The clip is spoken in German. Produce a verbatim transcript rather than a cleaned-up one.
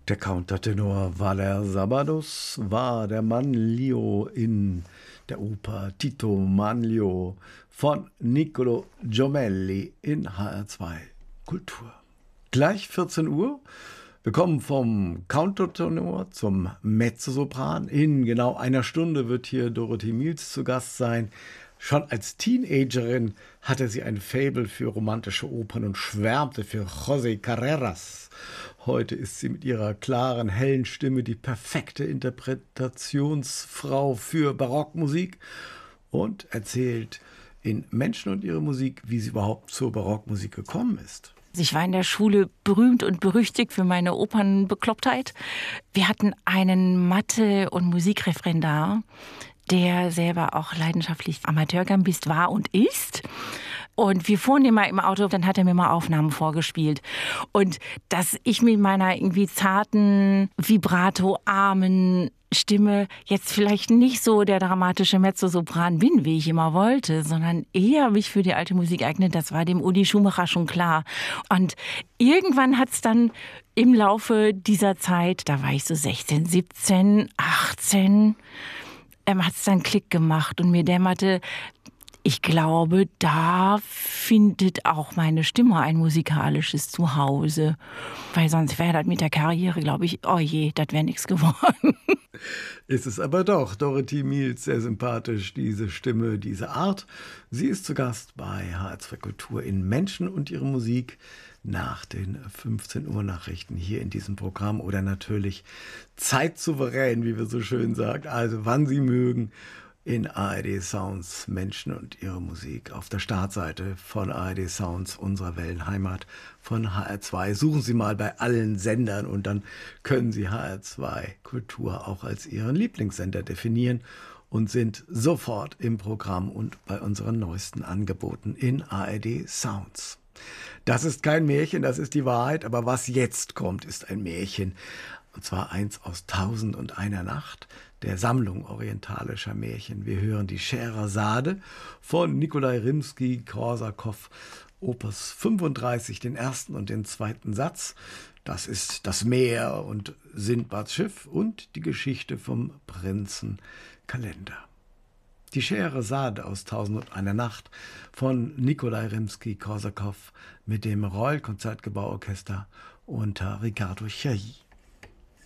Der Countertenor Valer Sabados war der Manlio in der Oper Tito Manlio von Niccolo Jommelli in H R zwei Kultur. Gleich vierzehn Uhr. Wir kommen vom Countertenor zum Mezzosopran. In genau einer Stunde wird hier Dorothee Miels zu Gast sein. Schon als Teenagerin hatte sie ein Faible für romantische Opern und schwärmte für José Carreras. Heute ist sie mit ihrer klaren, hellen Stimme die perfekte Interpretationsfrau für Barockmusik und erzählt in Menschen und ihre Musik, wie sie überhaupt zur Barockmusik gekommen ist. Ich war in der Schule berühmt und berüchtigt für meine Opernbeklopptheit. Wir hatten einen Mathe- und Musikreferendar, der selber auch leidenschaftlich Amateurgambist war und ist. Und wir fuhren immer im Auto, dann hat er mir mal Aufnahmen vorgespielt. Und dass ich mit meiner irgendwie zarten, vibrato-armen Stimme jetzt vielleicht nicht so der dramatische Mezzosopran bin, wie ich immer wollte, sondern eher mich für die alte Musik eignet, das war dem Uli Schumacher schon klar. Und irgendwann hat es dann im Laufe dieser Zeit, da war ich so sechzehn, siebzehn, achtzehn, ähm, hat es dann Klick gemacht und mir dämmerte, ich glaube, da findet auch meine Stimme ein musikalisches Zuhause. Weil sonst wäre das mit der Karriere, glaube ich, oh je, das wäre nichts geworden. Ist es aber doch. Dorothee Miels, sehr sympathisch, diese Stimme, diese Art. Sie ist zu Gast bei H R zwei Kultur in Menschen und ihre Musik nach den fünfzehn Uhr Nachrichten hier in diesem Programm oder natürlich zeitsouverän, wie wir so schön sagen. Also wann Sie mögen. In A R D Sounds Menschen und ihre Musik. Auf der Startseite von A R D Sounds, unserer Wellenheimat von H R zwei. Suchen Sie mal bei allen Sendern und dann können Sie H R zwei Kultur auch als Ihren Lieblingssender definieren und sind sofort im Programm und bei unseren neuesten Angeboten in A R D Sounds. Das ist kein Märchen, das ist die Wahrheit, aber was jetzt kommt, ist ein Märchen. Und zwar eins aus Tausend und einer Nacht, der Sammlung orientalischer Märchen. Wir hören die Scheherazade von Nikolai Rimski-Korsakow, Opus fünfunddreißig, den ersten und den zweiten Satz. Das ist das Meer und Sindbads Schiff und die Geschichte vom Prinzen Kalender. Die Scheherazade aus Tausend und einer Nacht von Nikolai Rimski-Korsakow mit dem Royal Concertgebouworchester unter Riccardo Chailly.